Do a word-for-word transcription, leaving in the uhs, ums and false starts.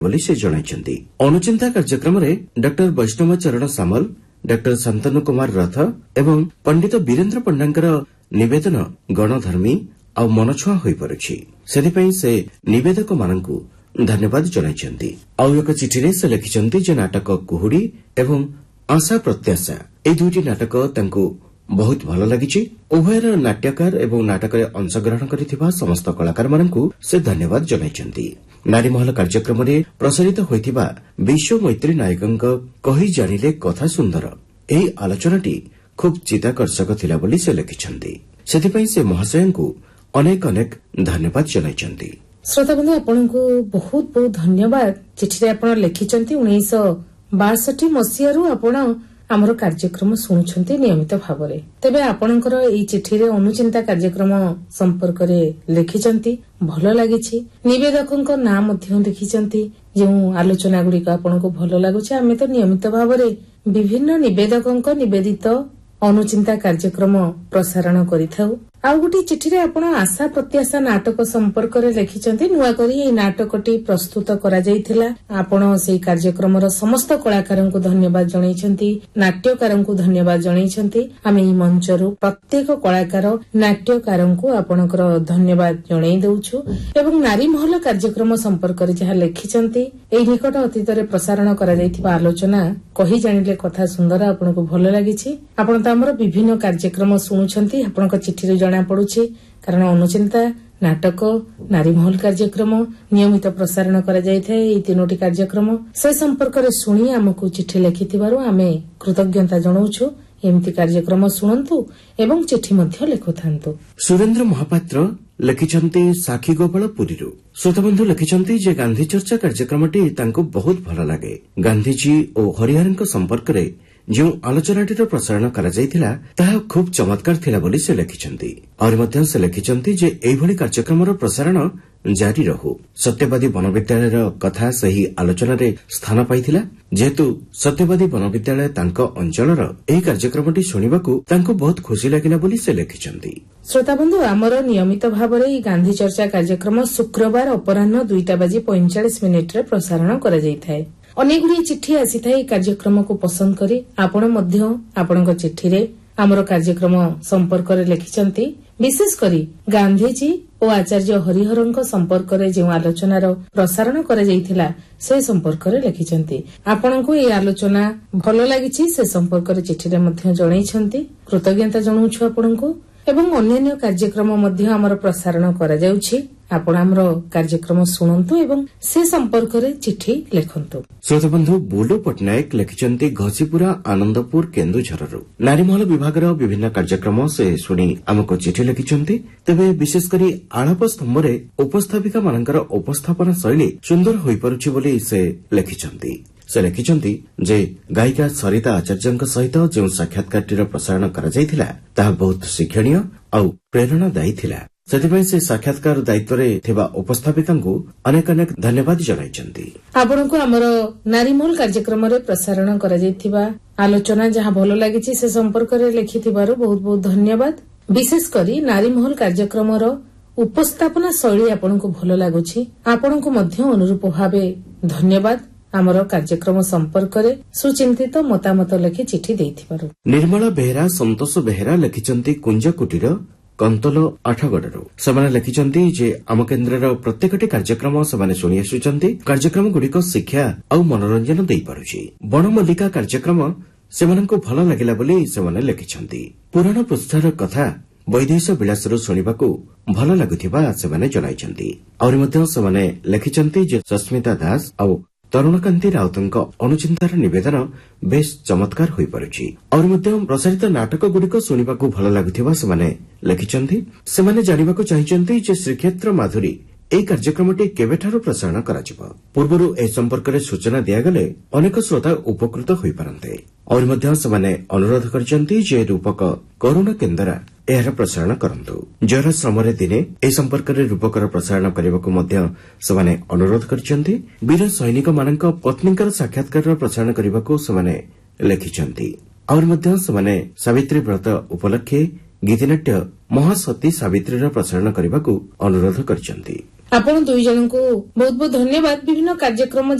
ବୋଲି ସେ ଜଣାଇଛନ୍ତି। ଅନୁଚିନ୍ତା କାର୍ଯ୍ୟକ୍ରମରେ ଡକ୍ଟର ବୈଷ୍ଣବ ଚରଣ ସାମଲ, ଡକ୍ଟର ଶାନ୍ତନୁ କୁମାର ରଥ ଏବଂ ପଣ୍ଡିତ ବୀରେନ୍ଦ୍ର ପଣ୍ଡାଙ୍କର ନିବେଦନ ଗଣଧର୍ମୀ ଆଉ ମନଛୁଆଁ ହୋଇପାରୁଛି। ସେଥିପାଇଁ ସେ ନିବେଦକମାନଙ୍କୁ ଧନ୍ୟବାଦ ଜଣାଇଛନ୍ତି। ଆଉ ଏକ ଚିଠିରେ ସେ ଲେଖିଛନ୍ତି ଯେ ନାଟକ କୁହୁଡ଼ି ଏବଂ ଆଶା ପ୍ରତ୍ୟାଶା ଏହି ଦୁଇଟି ନାଟକ ତାଙ୍କୁ ବହୁତ ଭଲ ଲାଗିଛି। ଉଭୟର ନାଟ୍ୟକାର ଏବଂ ନାଟକରେ ଅଂଶଗ୍ରହଣ କରିଥିବା ସମସ୍ତ କଳାକାରମାନଙ୍କୁ ସେ ଧନ୍ୟବାଦ ଜଣାଇଛନ୍ତି। ନାରୀମହଲ କାର୍ଯ୍ୟକ୍ରମରେ ପ୍ରସାରିତ ହୋଇଥିବା ବିଶ୍ୱ ମୈତ୍ରୀ ନାୟକଙ୍କ କହି ଜାଣିଲେ କଥା ସୁନ୍ଦର ଏହି ଆଲୋଚନାଟି ଖୁବ୍ ଚିତ୍ତାକର୍ଷକ ଥିଲା ବୋଲି ସେ ଲେଖିଛନ୍ତି। ସେଥିପାଇଁ ସେ ମହାଶୟଙ୍କୁ ଅନେକ ଅନେକ ଧନ୍ୟବାଦ ଜଣାଇଛନ୍ତି। ଶ୍ରୋତାବନ୍ଧୁ, ଆପଣଙ୍କୁ ବହୁତ ବହୁତ ଧନ୍ୟବାଦ। ଚିଠିରେ ଆପଣ ଲେଖିଛନ୍ତି ଉଣେଇଶହ ବାଷଠି ମସିହାରୁ ଆପଣ ଆମର କାର୍ଯ୍ୟକ୍ରମ ଶୁଣୁଛନ୍ତି ନିୟମିତ ଭାବରେ। ତେବେ ଆପଣଙ୍କର ଏହି ଚିଠିରେ ଅନୁଚିନ୍ତା କାର୍ଯ୍ୟକ୍ରମ ସମ୍ପର୍କରେ ଲେଖିଛନ୍ତି, ଭଲ ଲାଗିଛି। ନିବେଦକଙ୍କ ନାଁ ମଧ୍ୟ ଲେଖିଛନ୍ତି। ଯେଉଁ ଆଲୋଚନାଗୁଡ଼ିକ ଆପଣଙ୍କୁ ଭଲ ଲାଗୁଛି। ଆମେ ତ ନିୟମିତ ଭାବରେ ବିଭିନ୍ନ ନିବେଦକଙ୍କ ନିବେଦିତ ଅନୁଚିନ୍ତା କାର୍ଯ୍ୟକ୍ରମ ପ୍ରସାରଣ କରିଥାଉ। ଆଉ ଗୋଟିଏ ଚିଠିରେ ଆପଣ ଆଶା ପ୍ରତ୍ୟାଶା ନାଟକ ସମ୍ପର୍କରେ ଲେଖିଛନ୍ତି। ନୂଆକରି ଏହି ନାଟକଟି ପ୍ରସ୍ତୁତ କରାଯାଇଥିଲା। ଆପଣ ସେହି କାର୍ଯ୍ୟକ୍ରମର ସମସ୍ତ କଳାକାରଙ୍କୁ ଧନ୍ୟବାଦ ଜଣାଇଛନ୍ତି, ନାଟ୍ୟକାରଙ୍କୁ ଧନ୍ୟବାଦ ଜଣାଇଛନ୍ତି। ଆମେ ଏହି ମଞ୍ଚରୁ ପ୍ରତ୍ୟେକ କଳାକାର ନାଟ୍ୟକାରଙ୍କୁ ଆପଣଙ୍କର ଧନ୍ୟବାଦ ଜଣାଇ ଦେଉଛୁ ଏବଂ ନାରୀମହଲ କାର୍ଯ୍ୟକ୍ରମ ସମ୍ପର୍କରେ ଯାହା ଲେଖିଛନ୍ତି, ଏହି ନିକଟ ଅତୀତରେ ପ୍ରସାରଣ କରାଯାଇଥିବା ଆଲୋଚନା କହି ଜାଣିଲେ କଥା ସୁନ୍ଦର ଆପଣଙ୍କୁ ଭଲ ଲାଗିଛି। ଆପଣ ତ ଆମର ବିଭିନ୍ନ କାର୍ଯ୍ୟକ୍ରମ ଶୁଣୁଛନ୍ତି, ଆପଣଙ୍କ ଚିଠିରୁ ଜଣାପଡୁଛି। କାରଣ ଅନୁଚିନ୍ତା ନାଟକ, ନାରୀମହଲ କାର୍ଯ୍ୟକ୍ରମ ନିୟମିତ ପ୍ରସାରଣ କରାଯାଇଥାଏ। ଏହି ତିନୋଟି କାର୍ଯ୍ୟକ୍ରମ ସେ ସମ୍ପର୍କରେ ଶୁଣି ଆମକୁ ଚିଠି ଲେଖିଥିବାରୁ ଆମେ କୃତଜ୍ଞତା ଜଣାଉଛୁ। ଏମିତି କାର୍ଯ୍ୟକ୍ରମ ଶୁଣନ୍ତୁ ଏବଂ ଚିଠି ମଧ୍ୟ ଲେଖୁଥାନ୍ତୁ। ସୁରେନ୍ଦ୍ର ମହାପାତ୍ର ଲେଖିଛନ୍ତି ସାକ୍ଷୀଗୋପାଳ ପୁରୀରୁ। ଶ୍ରୋତାବନ୍ଧୁ ଲେଖିଛନ୍ତି ଯେ ଗାନ୍ଧୀ ଚର୍ଚ୍ଚା କାର୍ଯ୍ୟକ୍ରମଟି ତାଙ୍କୁ ବହୁତ ଭଲ ଲାଗେ। ଗାନ୍ଧିଜୀ ଓ ହରିହରଙ୍କ ସମ୍ପର୍କରେ ଯେଉଁ ଆଲୋଚନାଟିର ପ୍ରସାରଣ କରାଯାଇଥିଲା ତାହା ଖୁବ୍ ଚମତ୍କାର ଥିଲା ବୋଲି ସେ ଲେଖିଛନ୍ତି। ଆହୁରି ମଧ୍ୟ ସେ ଲେଖିଛନ୍ତି ଯେ ଏହିଭଳି କାର୍ଯ୍ୟକ୍ରମର ପ୍ରସାରଣ ଜାରି ରହୁ। ସତ୍ୟବାଦୀ ବନବିଦ୍ୟାଳୟର କଥା ସେହି ଆଲୋଚନାରେ ସ୍ଥାନ ପାଇଥିଲା। ଯେହେତୁ ସତ୍ୟବାଦୀ ବନବିଦ୍ୟାଳୟ ତାଙ୍କ ଅଞ୍ଚଳର ଏହି କାର୍ଯ୍ୟକ୍ରମଟି ଶୁଣିବାକୁ ତାଙ୍କୁ ବହୁତ ଖୁସି ଲାଗିଲା ବୋଲି ସେ ଲେଖିଛନ୍ତି। ଶ୍ରୋତାବନ୍ଧୁ, ଆମର ନିୟମିତ ଭାବରେ ଏହି ଗାନ୍ଧୀ ଚର୍ଚ୍ଚା କାର୍ଯ୍ୟକ୍ରମ ଶୁକ୍ରବାର ଅପରାହ୍ନ ଦୁଇଟା ବାଜି ପଇଁଚାଳିଶ ମିନିଟ୍ରେ ପ୍ରସାରଣ କରାଯାଇଥାଏ। ଅନେକଗୁଡ଼ିଏ ଚିଠି ଆସିଥାଏ ଏହି କାର୍ଯ୍ୟକ୍ରମକୁ ପସନ୍ଦ କରି। ଆପଣ ମଧ୍ୟ ଆପଣଙ୍କ ଚିଠିରେ ଆମର କାର୍ଯ୍ୟକ୍ରମ ସମ୍ପର୍କରେ ଲେଖିଛନ୍ତି। ବିଶେଷ କରି ଗାନ୍ଧିଜୀ ଓ ଆଚାର୍ଯ୍ୟ ହରିହରଙ୍କ ସମ୍ପର୍କରେ ଯେଉଁ ଆଲୋଚନାର ପ୍ରସାରଣ କରାଯାଇଥିଲା ସେ ସମ୍ପର୍କରେ ଲେଖିଛନ୍ତି। ଆପଣଙ୍କୁ ଏହି ଆଲୋଚନା ଭଲ ଲାଗିଛି ସେ ସମ୍ପର୍କରେ ଚିଠିରେ ମଧ୍ୟ ଜଣାଇଛନ୍ତି। କୃତଜ୍ଞତା ଜଣାଉଛୁ ଆପଣଙ୍କୁ ଏବଂ ଅନ୍ୟାନ୍ୟ କାର୍ଯ୍ୟକ୍ରମ ମଧ୍ୟ ଆମର ପ୍ରସାରଣ କରାଯାଉଛି। ଆପଣ ଆମର କାର୍ଯ୍ୟକ୍ରମ ଶୁଣନ୍ତୁ ଏବଂ ସେ ସମ୍ପର୍କରେ ଚିଠି ଲେଖନ୍ତୁ। ଶ୍ରୋତବନ୍ଧୁ ବୁଲୁ ପଟ୍ଟନାୟକ ଲେଖିଛନ୍ତି ଘସିପୁରା ଆନନ୍ଦପୁର କେନ୍ଦୁଝରରୁ। ନାରୀମହଲ ବିଭାଗର ବିଭିନ୍ନ କାର୍ଯ୍ୟକ୍ରମ ସେ ଶୁଣି ଆମକୁ ଚିଠି ଲେଖିଛନ୍ତି। ତେବେ ବିଶେଷ କରି ଆଳପ ସ୍ତମ୍ଭରେ ଉପସ୍ଥାପିକାମାନଙ୍କର ଉପସ୍ଥାପନା ଶୈଳୀ ସୁନ୍ଦର ହୋଇପାରୁଛି ବୋଲି ସେ ଲେଖିଛନ୍ତି। ସେ ଲେଖିଛନ୍ତି ଯେ ଗାୟିକା ସରିତା ଆଚାର୍ଯ୍ୟଙ୍କ ସହିତ ଯେଉଁ ସାକ୍ଷାତକାରଟିର ପ୍ରସାରଣ କରାଯାଇଥିଲା ତାହା ବହୁତ ଶିକ୍ଷଣୀୟ ଆଉ ପ୍ରେରଣାଦାୟୀ ଥିଲା। ସେଥିପାଇଁ ସେ ସାକ୍ଷାତକାର ଦାୟିତ୍ୱରେ ଥିବା ଉପସ୍ଥାପିକାଙ୍କୁ ଅନେକ ଅନେକ ଧନ୍ୟବାଦ ଜଣାଇଛନ୍ତି। ଆପଣଙ୍କୁ ଆମର ନାରୀମହଲ କାର୍ଯ୍ୟକ୍ରମରେ ପ୍ରସାରଣ କରାଯାଇଥିବା ଆଲୋଚନା ଯାହା ଭଲ ଲାଗିଛି ସେ ସମ୍ପର୍କରେ ଲେଖିଥିବାରୁ ବହୁତ ବହୁତ ଧନ୍ୟବାଦ। ବିଶେଷ କରି ନାରୀମହଲ କାର୍ଯ୍ୟକ୍ରମର ଉପସ୍ଥାପନା ଶୈଳୀ ଆପଣଙ୍କୁ ଭଲ ଲାଗୁଛି। ଆପଣଙ୍କୁ ମଧ୍ୟ ଅନୁରୂପ ଭାବେ ଧନ୍ୟବାଦ ଆମର କାର୍ଯ୍ୟକ୍ରମ ସମ୍ପର୍କରେ ସୁଚିନ୍ତିତ ମତାମତ ଲେଖି ଚିଠି ଦେଇଥିବାରୁ। ନିର୍ମଳା ବେହେରା ସନ୍ତୋଷ ବେହେରା ଲେଖିଛନ୍ତି କୁଞ୍ଜକୁଟୀର କନ୍ତଲ ଆଠଗଡ଼ରୁ। ସେମାନେ ଲେଖିଛନ୍ତି ଯେ ଆମ କେନ୍ଦ୍ରର ପ୍ରତ୍ୟେକଟି କାର୍ଯ୍ୟକ୍ରମ ସେମାନେ ଶୁଣି ଆସୁଛନ୍ତି। କାର୍ଯ୍ୟକ୍ରମଗୁଡ଼ିକ ଶିକ୍ଷା ଆଉ ମନୋରଞ୍ଜନ ଦେଇପାରୁଛି। ବଣମଲ୍ଲିକା କାର୍ଯ୍ୟକ୍ରମ ସେମାନଙ୍କୁ ଭଲ ଲାଗିଲା ବୋଲି ସେମାନେ ଲେଖିଛନ୍ତି। ପୁରାଣ ପୃଷ୍ଠାର କଥା ବୈଦେଶ ବିଳାସରୁ ଶୁଣିବାକୁ ଭଲ ଲାଗୁଥିବା ସେମାନେ ଜଣାଇଛନ୍ତି। ଆହୁରି ମଧ୍ୟ ସେମାନେ ଲେଖିଛନ୍ତି ଯେ ସସ୍ମିତା ଦାସ ଆଉ ତରୁଣକାନ୍ତି ରାଉତଙ୍କ ଅନୁଚିନ୍ତାର ନିବେଦନ ବେଶ୍ ଚମତ୍କାର ହୋଇପାରୁଛି। ଆହୁରି ମଧ୍ୟ ପ୍ରସାରିତ ନାଟକଗୁଡ଼ିକ ଶୁଣିବାକୁ ଭଲ ଲାଗୁଥିବା ସେମାନେ ଲେଖିଛନ୍ତି। ସେମାନେ ଜାଣିବାକୁ ଚାହିଁଛନ୍ତି ଯେ ଶ୍ରୀକ୍ଷେତ୍ର ମାଧୁରୀ ଏହି କାର୍ଯ୍ୟକ୍ରମଟି କେବେଠାରୁ ପ୍ରସାରଣ କରାଯିବ। ପୂର୍ବରୁ ଏ ସମ୍ପର୍କରେ ସୂଚନା ଦିଆଗଲେ ଅନେକ ଶ୍ରୋତା ଉପକୃତ ହୋଇପାରନ୍ତେ। ଆହୁରି ମଧ୍ୟ ସେମାନେ ଅନୁରୋଧ କରିଛନ୍ତି ଯେ ରୂପକ କରୁଣ କେନ୍ଦରା ଏହାର ପ୍ରସାରଣ କରନ୍ତୁ। ଜୟର ଶ୍ରମରେ ଦିନେ ଏ ସମ୍ପର୍କରେ ରୂପକର ପ୍ରସାରଣ କରିବାକୁ ମଧ୍ୟ ସେମାନେ ଅନୁରୋଧ କରିଛନ୍ତି। ବୀର ସୈନିକମାନଙ୍କ ପତ୍ନୀଙ୍କର ସାକ୍ଷାତକାରର ପ୍ରସାରଣ କରିବାକୁ ସେମାନେ ଲେଖିଛନ୍ତି। ଆହୁରି ମଧ୍ୟ ସେମାନେ ସାବିତ୍ରୀ ବ୍ରତ ଉପଲକ୍ଷେ ଗୀତିନାଟ୍ୟ ମହାସତୀ ସାବିତ୍ରୀର ପ୍ରସାରଣ କରିବାକୁ ଅନୁରୋଧ କରିଛନ୍ତି। ଆପଣ ଦୁଇ ଜଣଙ୍କୁ ବହୁତ ବହୁତ ଧନ୍ୟବାଦ। ବିଭିନ୍ନ କାର୍ଯ୍ୟକ୍ରମ